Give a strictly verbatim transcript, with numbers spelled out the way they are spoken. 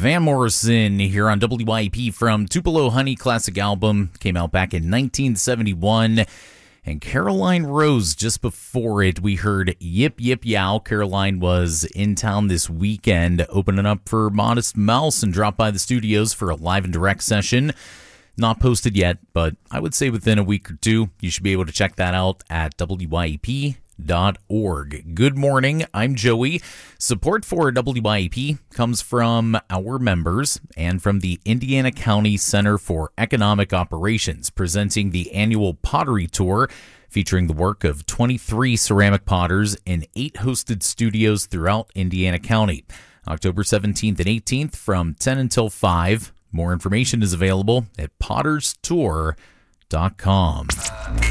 Van Morrison here on W I P from Tupelo Honey classic album. Came out back in nineteen seventy-one. And Caroline Rose, just before it, we heard Yip Yip Yow. Caroline was in town this weekend, opening up for Modest Mouse, and dropped by the studios for a live and direct session. Not posted yet, but I would say within a week or two, you should be able to check that out at W Y E P dot org. Good morning, I'm Joey. Support for W Y E P comes from our members and from the Indiana County Center for Economic Operations, presenting the annual Pottery Tour, featuring the work of twenty-three ceramic potters in eight hosted studios throughout Indiana County. October seventeenth and eighteenth from ten until five. More information is available at potters tour dot com.